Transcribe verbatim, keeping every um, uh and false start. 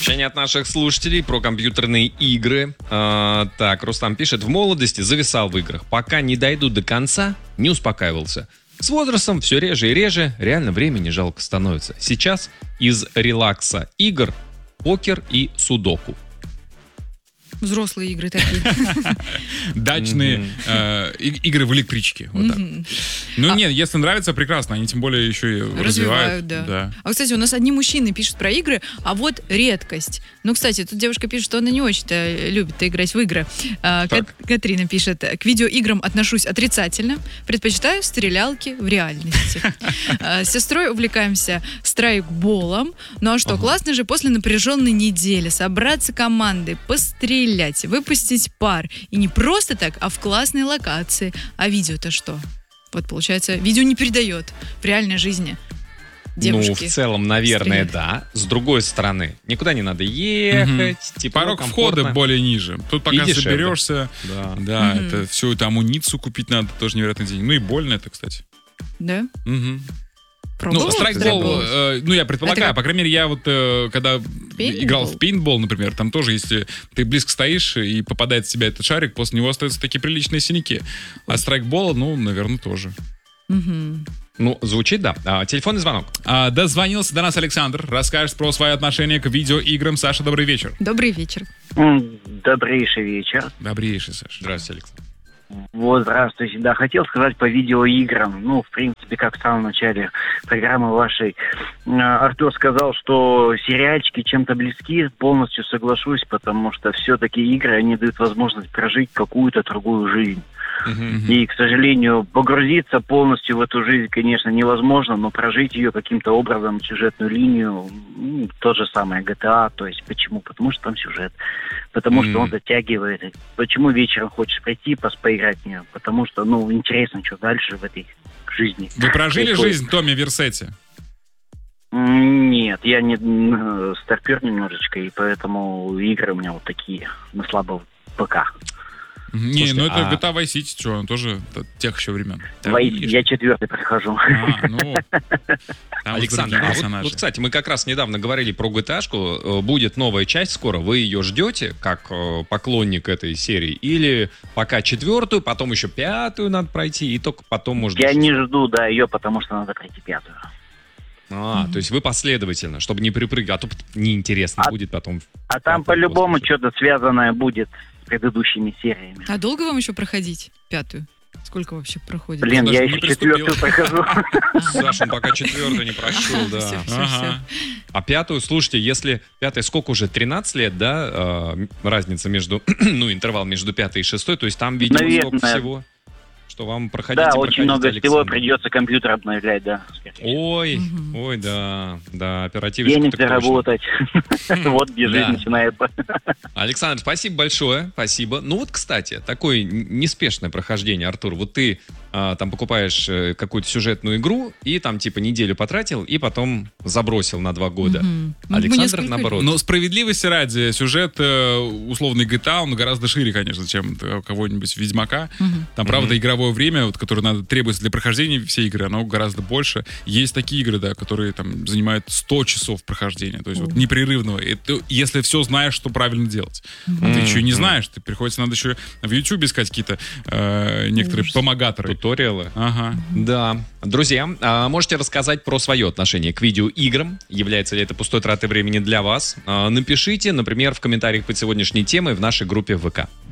Сообщение от наших слушателей про компьютерные игры. А, так, Рустам пишет: в молодости зависал в играх. Пока не дойду до конца, не успокаивался. С возрастом все реже и реже, реально времени жалко становится. Сейчас из релакса игр покер и судоку. Взрослые игры такие. Дачные игры в электричке. Вот так. Ну нет, если нравится, прекрасно. Они тем более еще и развивают. Да. А, кстати, у нас одни мужчины пишут про игры, а вот редкость. Ну, кстати, тут девушка пишет, что она не очень-то любит играть в игры. Катрина пишет: к видеоиграм отношусь отрицательно. Предпочитаю стрелялки в реальности. С сестрой увлекаемся страйкболом. Ну а что, классно же после напряженной недели собраться командой, пострелять, выпустить пар. И не просто так, а в классной локации. А видео-то что? Вот получается, видео не передает в реальной жизни. Девушки ну, в целом, наверное, стреляют. Да. С другой стороны, никуда не надо ехать. Угу. Тепло, порог комфортно. входа более ниже. Тут пока соберешься, да, да угу. это всю эту амуницию купить надо, тоже невероятный день. Ну и больно это, кстати. Да? Угу. Пробовал? Ну, страйкбол, э, ну, я предполагаю, как... по крайней мере, я вот, э, когда пейнтбол? играл в пейнтбол, например, там тоже, если ты близко стоишь и попадает в тебя этот шарик, после него остаются такие приличные синяки. А страйкбол, ну, наверное, тоже. Угу. Ну, звучит, да. А, телефонный звонок. А, дозвонился до нас Александр. Расскажет про свое отношение к видеоиграм. Саша, добрый вечер. Добрый вечер. Добрейший вечер. Добрейший, Саша. Здравствуйте, Александр. Вот, здравствуйте. Да, хотел сказать по видеоиграм. Ну, в принципе, как в самом начале программы вашей Артур сказал, что сериальчики чем-то близки. Полностью соглашусь, потому что все-таки игры, они дают возможность прожить какую-то другую жизнь. Uh-huh. И, к сожалению, погрузиться полностью в эту жизнь, конечно, невозможно, но прожить ее каким-то образом, сюжетную линию, ну, то же самое джи ти эй. То есть почему? Потому что там сюжет. Потому mm. что он затягивает. Почему вечером хочешь прийти, поиграть в нее? Потому что, ну, интересно, что дальше в этой жизни. Вы прожили Какой... жизнь Томми Версетти? Нет, я не старпер немножечко, и поэтому игры у меня вот такие, на слабом ПК. Не, Слушайте, ну это а... джи ти эй Vice City, что, он тоже тех еще времен. Вай... Я четвертый прохожу. А, ну... Александр, а вот, вот, кстати, мы как раз недавно говорили про джи ти эй-шку. Будет новая часть скоро. Вы ее ждете, как поклонник этой серии? Или пока четвертую, потом еще пятую надо пройти, и только потом можно... Я не жду, да, ее, потому что надо пройти пятую. А, mm-hmm. то есть вы последовательно, чтобы не припрыгать, а то неинтересно а, будет потом... А там по-любому что-то связанное будет с предыдущими сериями. А долго вам еще проходить пятую? Сколько вообще проходит? Блин, я еще четвертую прохожу. Саша, он пока четвертую не прошел, да. Все, все, все. А пятую, слушайте, если пятая, сколько уже, тринадцать лет, да, разница между, ну, интервал между пятой и шестой, то есть там, видимо, Наверное. Сколько всего, что вам проходить. Да, и очень много Александр. всего придется компьютер обновлять, да. Ой, угу. ой, да, да, оперативочка. Денег заработать. Вот где жизнь начинается. Александр, спасибо большое, спасибо. Ну вот, кстати, такое неспешное прохождение, Артур. Вот ты а, там покупаешь э, какую-то сюжетную игру и там типа неделю потратил и потом забросил на два года. Угу. Александр наоборот. Но справедливости ради, сюжет э, условный джи ти эй, он гораздо шире, конечно, чем у кого-нибудь Ведьмака. Угу. Там, правда, угу. игровое время, вот, которое надо требуется для прохождения всей игры, оно гораздо больше. Есть такие игры, да, которые там занимают сто часов прохождения, то есть вот непрерывного. И ты, если все знаешь, что правильно делать. Mm-hmm. А ты еще не знаешь, ты приходится, надо еще в YouTube искать какие-то э, некоторые mm-hmm. помогаторы. Туториалы. Ага. Да. Друзья, а можете рассказать про свое отношение к видеоиграм? Является ли это пустой тратой времени для вас? А, напишите, например, в комментариях под сегодняшней темой в нашей группе ВК.